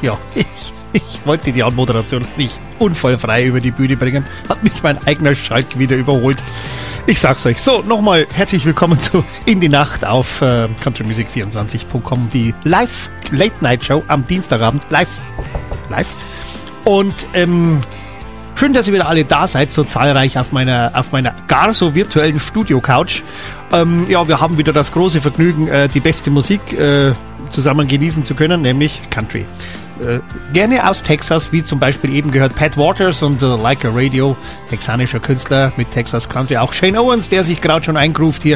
Ich wollte die Anmoderation nicht unfallfrei über die Bühne bringen. Hat mich mein eigener Schalk wieder überholt. Ich sag's euch. So, nochmal herzlich willkommen zu In die Nacht auf countrymusic24.com. Die Live-Late-Night-Show am Dienstagabend. Live. Und schön, dass ihr wieder alle da seid, so zahlreich auf meiner gar so virtuellen Studio-Couch. Wir haben wieder das große Vergnügen, die beste Musik zusammen genießen zu können, nämlich Country. Gerne aus Texas, wie zum Beispiel eben gehört Pat Waters und Like a Radio, texanischer Künstler mit Texas Country. Auch Shane Owens, der sich gerade schon eingruft hier,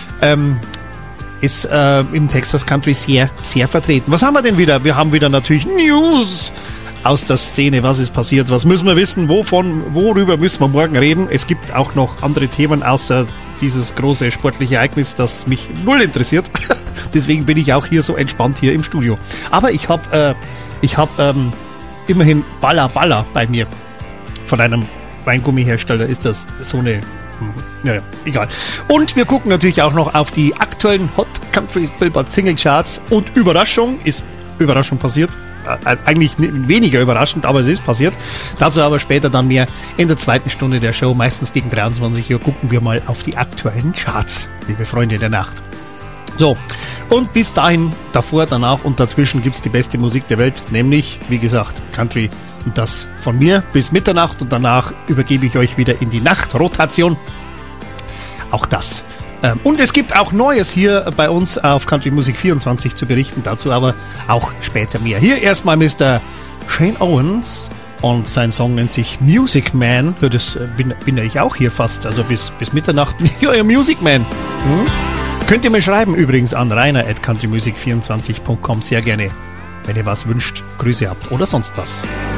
ist im Texas Country sehr, sehr vertreten. Was haben wir denn wieder? Wir haben wieder natürlich News aus der Szene. Was ist passiert? Was müssen wir wissen? Worüber müssen wir morgen reden? Es gibt auch noch andere Themen außer dieses große sportliche Ereignis, das mich null interessiert. Deswegen bin ich auch hier so entspannt hier im Studio. Aber ich habe immerhin Balla bei mir. Von einem Weingummihersteller ist das so eine... Naja, egal. Und wir gucken natürlich auch noch auf die aktuellen Hot Country Billboard Single Charts. Und Überraschung passiert. Eigentlich weniger überraschend, aber es ist passiert. Dazu aber später dann mehr in der zweiten Stunde der Show. Meistens gegen 23 Uhr gucken wir mal auf die aktuellen Charts, liebe Freunde der Nacht. So, und bis dahin, davor, danach und dazwischen gibt's die beste Musik der Welt, nämlich, wie gesagt, Country. Und das von mir bis Mitternacht und danach übergebe ich euch wieder in die Nachtrotation. Auch das. Und es gibt auch Neues hier bei uns auf Country Music 24 zu berichten, dazu aber auch später mehr. Hier erstmal Mr. Shane Owens und sein Song nennt sich Music Man. Ja, das bin ich auch hier fast, also bis Mitternacht. Ja, Music Man. Könnt ihr mir schreiben übrigens an rainer@countrymusic24.com, sehr gerne, wenn ihr was wünscht, Grüße habt oder sonst was.